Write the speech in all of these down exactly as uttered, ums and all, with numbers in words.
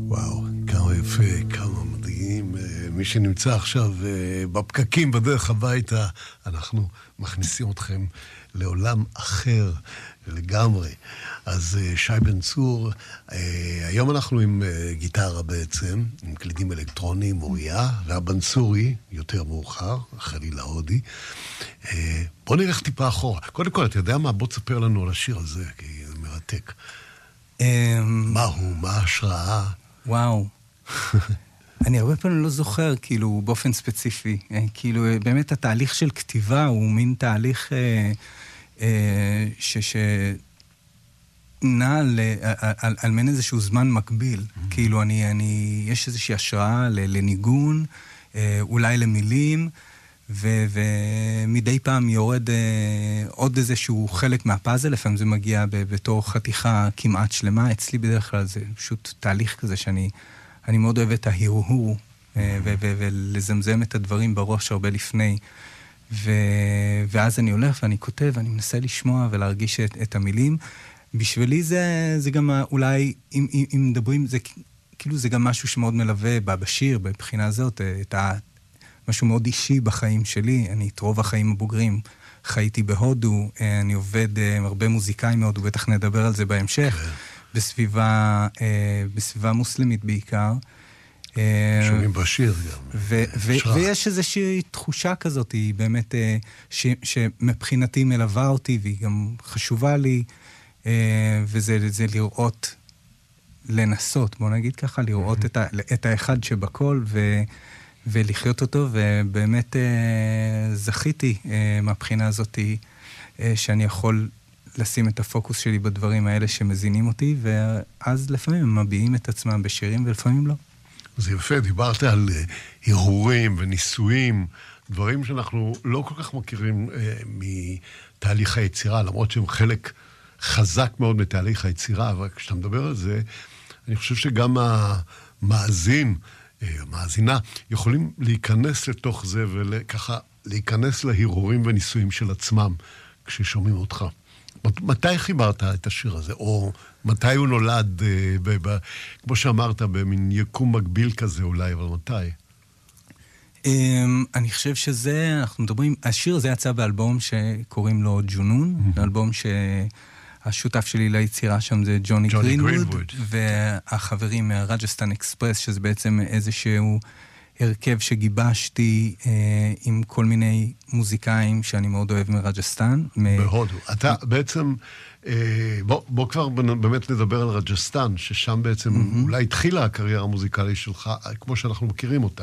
וואו, כמה יפה, כמה מדהים. מי שנמצא עכשיו בפקקים בדרך הביתה, אנחנו מכניסים אתכם לעולם אחר לגמרי. אז שי בן צור, היום אנחנו עם גיטרה בעצם, עם קלידים אלקטרוניים, מוריה, והבן צורי, יותר מאוחר, חלילה הודי. בוא נלך טיפה אחורה. קודם כל, אתה יודע מה? בוא תספר לנו על השיר הזה, כי זה מרתק. מה הוא? מה ההשראה? וואו. אני הרבה פעמים לא זוכר, כאילו, באופן ספציפי. כאילו, באמת התהליך של כתיבה הוא מין תהליך שנע על מין איזשהו זמן מקביל. כאילו, אני, יש איזושהי השראה לניגון, אולי למילים, ומדי פעם יורד עוד איזשהו חלק מהפאזל, לפעמים זה מגיע בתור חתיכה כמעט שלמה. אצלי בדרך כלל זה פשוט תהליך כזה שאני אני מאוד אוהב את ההרהור, ולזמזם את הדברים בראש הרבה לפני. ואז אני הולך ואני כותב, ואני מנסה לשמוע ולהרגיש את המילים. בשבילי זה, זה גם אולי, אם, אם מדברים, זה, כאילו זה גם משהו שמאוד מלווה בשיר, בבחינה הזאת, את ה, משהו מאוד אישי בחיים שלי. אני את רוב החיים הבוגרים חייתי בהודו, אני עובד עם הרבה מוזיקאים מהודו, בטח נדבר על זה בהמשך, בסביבה, בסביבה מוסלמית בעיקר. שומעים בשיר גם. ויש איזושהי תחושה כזאת, היא באמת, שמבחינתי מלווה אותי, והיא גם חשובה לי, וזה לראות, לנסות, בוא נגיד ככה, לראות את האחד שבכל, ולחיות אותו, ובאמת זכיתי מהבחינה הזאת, שאני יכול לשים את הפוקוס שלי בדברים האלה שמזינים אותי, ואז לפעמים הם מביעים את עצמם בשירים, ולפעמים לא. זה יפה, דיברת על הרהורים וניסויים, דברים שאנחנו לא כל כך מכירים אה, מתהליך היצירה, למרות שהם חלק חזק מאוד מתהליך היצירה, אבל כשאתה מדבר על זה, אני חושב שגם המאזין, המאזינה, יכולים להיכנס לתוך זה, וככה להיכנס להרהורים וניסויים של עצמם, כששומעים אותך. מתי חיברת את השיר הזה? או מתי הוא נולד, ב, ב, כמו שאמרת, במין יקום מקביל כזה אולי, אבל מתי? אני חושב שזה, אנחנו מדברים, השיר הזה יצא באלבום שקוראים לו ג'ונון, אלבום שהשותף שלי ליצירה שם זה ג'וני גרינווד, והחברים מהרג'סטן אקספרס, שזה בעצם איזשהו הרכב שגיבשתי אה, עם כל מיני מוזיקאים שאני מאוד אוהב מרג'סטן. בהודו. אתה בעצם, אה, בוא, בוא כבר באמת נדבר על רג'סטן, ששם בעצם mm-hmm. אולי התחילה הקריירה המוזיקלית שלך, כמו שאנחנו מכירים אותה.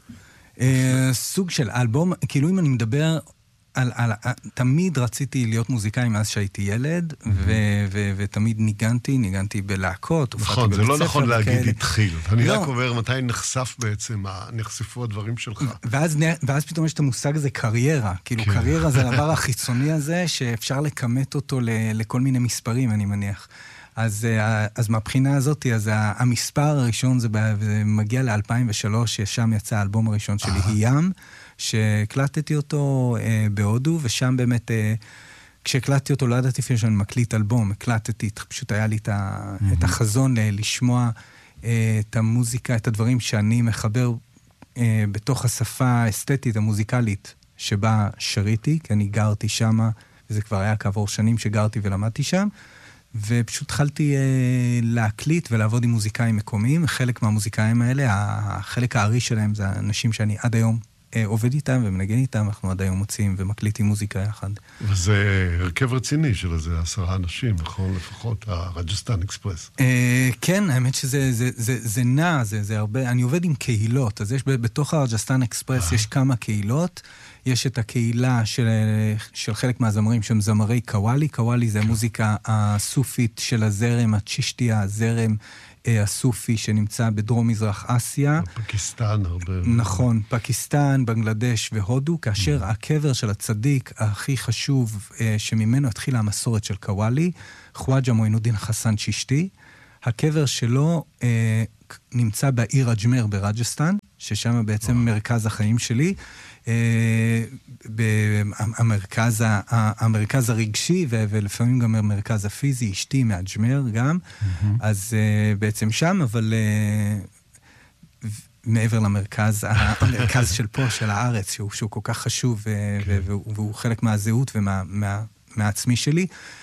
אה, סוג של אלבום, כאילו אם אני מדבר, על, על, תמיד רציתי להיות מוזיקאי מאז שהייתי ילד, mm-hmm. ו, ו, ותמיד ניגנתי, ניגנתי בלהקות, נכון, זה לא נכון להגיד התחיל. אני לא. רק אומר מתי נחשף בעצם, נחשפו הדברים שלך. ואז, ואז פתאום יש את המושג הזה קריירה, כאילו כן. קריירה זה הדבר החיצוני הזה, שאפשר לקמת אותו ל, לכל מיני מספרים, אני מניח. אז, אז מהבחינה הזאת, אז המספר הראשון זה, זה מגיע ל-אלפיים ושלוש, שם יצא האלבום הראשון שלי, ים, שהקלטתי אותו אה, בהודו, ושם באמת, אה, כשהקלטתי אותו, לא ידעתי אפילו שאני מקליט אלבום, הקלטתי, פשוט היה לי את, ה, mm-hmm. את החזון ל- לשמוע אה, את המוזיקה, את הדברים שאני מחבר אה, בתוך השפה האסתטית, המוזיקלית, שבה שריתי, כי אני גרתי שם, וזה כבר היה כעבור שנים שגרתי ולמדתי שם, ופשוט התחלתי אה, להקליט ולעבוד עם מוזיקאים מקומיים. חלק מהמוזיקאים האלה, החלק הארי שלהם, זה האנשים שאני עד היום עובד איתם ומנגן איתם, אנחנו עד היום מוצאים ומקליטים מוזיקה יחד. וזה הרכב רציני של איזה עשרה אנשים, נכון? לפחות הרג'סטן אקספרס. כן, האמת שזה זה, זה, זה נע, זה, זה הרבה, אני עובד עם קהילות, אז יש בתוך הרג'סטן אקספרס יש כמה קהילות, יש את הקהילה של, של חלק מהזמרים שהם זמרי קוואלי, קוואלי זה המוזיקה הסופית של הזרם, הצ'ישטיה, הזרם הסופי שנמצא בדרום מזרח אסיה. פקיסטן הרבה. נכון, פקיסטן, בנגלדש והודו, כאשר הקבר של הצדיק הכי חשוב שממנו התחילה המסורת של קוואלי, חואג'ה מועינודין חסן צ'ישטי, הקבר שלו נמצא בעיר אג'מר ברג'סטן, ששם בעצם מרכז החיים שלי. המרכז, המרכז הרגשי ולפעמים גם המרכז הפיזי, אשתי מאג'מר גם, אז בעצם שם, אבל מעבר למרכז, המרכז של פה, של הארץ, שהוא, שהוא כל כך חשוב והוא חלק מהזהות ומהעצמי שלי.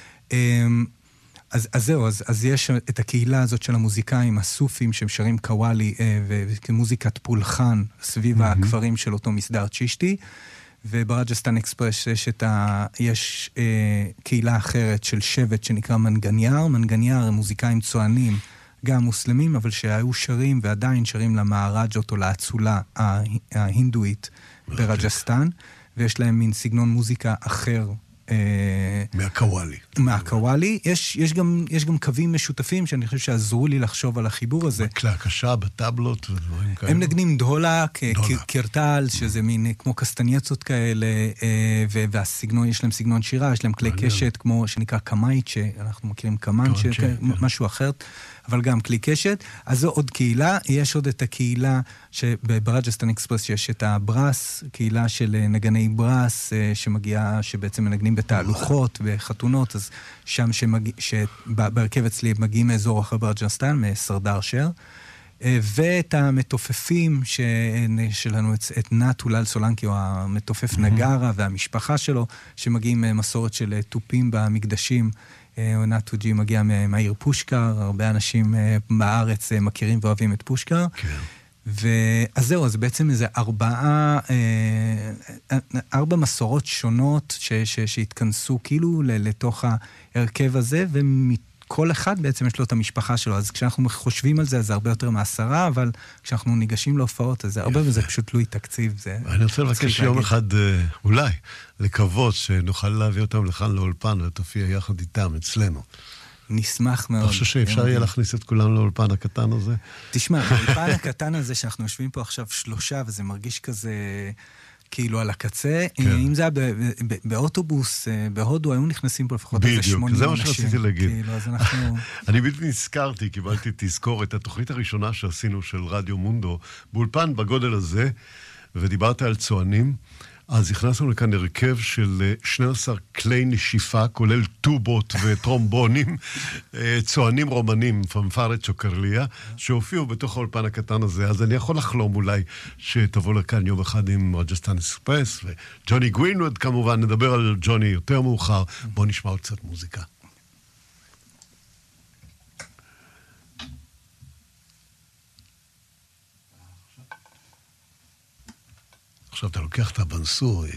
אז, אז זהו, אז, אז יש את הקהילה הזאת של המוזיקאים, הסופים שמשרים קוואלי וכמוזיקת פולחן סביב mm-hmm. הכפרים של אותו מסדר צ'ישטי, וברג'סטן אקספרס יש, את ה, יש אה, קהילה אחרת של שבט שנקרא מנגניאר. מנגניאר הם מוזיקאים צוענים, גם מוסלמים, אבל שהיו שרים ועדיין שרים למהרג'ות או לאצולה ההינדואית okay. ברג'סטן, ויש להם מין סגנון מוזיקה אחר. מהקוואלי. מהקוואלי. יש, יש גם, יש גם קווים משותפים שאני חושב שעזרו לי לחשוב על החיבור הזה. בהקלשה, בטבלות ודברים כאלה. הם נגנים דהולה, קרטל, שזה מין כמו קסטנייצות כאלה, והסגנון, יש להם סגנון שירה, יש להם כלי קשת כמו שנקרא קמאית, שאנחנו מכירים קמן, משהו אחר, אבל גם כלי קשת. אז זו עוד קהילה. יש עוד את הקהילה שברג'סטן אקספרס שיש את הברס, קהילה של נגני ברס שמגיעה, שבעצם מנגנים בתהלוכות, בחתונות, אז שם שמגיע, שברכב אצלי מגיעים מאזור אחר ברג'סטן, מסרדר שר, ואת המתופפים שלנו, את נאט אולל סולנקי, או המתופף נגרה והמשפחה שלו, שמגיעים מסורת של טופים במקדשים. נאטוג'י מגיע מהעיר פושקר, הרבה אנשים בארץ מכירים ואוהבים את פושקר. כן. ואז זהו, אז בעצם איזה ארבעה, ארבע מסורות שונות ש, ש, שהתכנסו כאילו לתוך ההרכב הזה, וכל אחד בעצם יש לו את המשפחה שלו. אז כשאנחנו חושבים על זה, אז זה הרבה יותר מעשרה, אבל כשאנחנו ניגשים להופעות, אז זה הרבה וזה פשוט תלוי תקציב. זה... אני רוצה לבקש יום אחד, אולי, לקוות שנוכל להביא אותם לכאן לאולפן, ותופיע יחד איתם אצלנו. נשמח מאוד. אתה חושב שאפשר יהיה להכניס את כולם לאולפן הקטן הזה? תשמע, האולפן הקטן הזה שאנחנו יושבים פה עכשיו שלושה, וזה מרגיש כזה כאילו על הקצה, אם זה היה באוטובוס, בהודו, היו נכנסים פה לפחות איזה שמונים אנשים. בדיוק, זה מה שרציתי להגיד. אני בלתי נזכרתי, קיבלתי תזכור את התוכנית הראשונה שעשינו של רדיו מונדו, באולפן בגודל הזה, ודיברת על צוענים, אז הכנסנו לכאן הרכב של שנים עשר כלי נשיפה, כולל טובות וטרומבונים, צוענים רומנים, פנפרת צ'וקרליה, שהופיעו בתוך האולפן הקטן הזה. אז אני יכול לחלום אולי שתבוא לכאן יום אחד עם רג'סטן אקספרס, וג'וני גרינווד כמובן, נדבר על ג'וני יותר מאוחר. בואו נשמע עוד קצת מוזיקה. עכשיו אתה לוקח את הבנסור.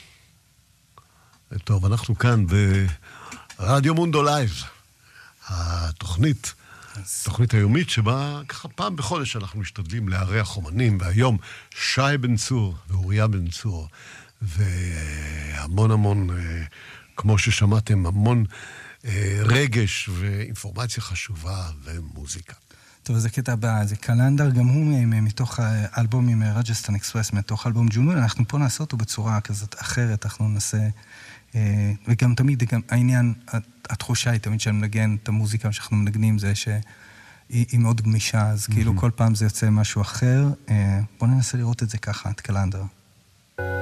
טוב, אנחנו כאן ברדיו מונדו לייב. התוכנית, התוכנית היומית שבה ככה פעם בחודש אנחנו משתדלים לארח אומנים, והיום שי בן צור ואוריה בן צור, והמון המון, כמו ששמעתם, המון רגש ואינפורמציה חשובה ומוזיקה. טוב, זה קטע הבא, זה קלנדר, גם הוא מתוך האלבום עם רג'סטן אקספרס, מתוך אלבום ג'ונון, אנחנו פה נעשה אותו בצורה כזאת אחרת, אנחנו נעשה, וגם תמיד, גם העניין, התחושה היא תמיד שאני מנגן את המוזיקה שאנחנו מנגנים, זה שהיא מאוד גמישה, אז כאילו כל פעם זה יוצא משהו אחר, בואו ננסה לראות את זה ככה, את קלנדר.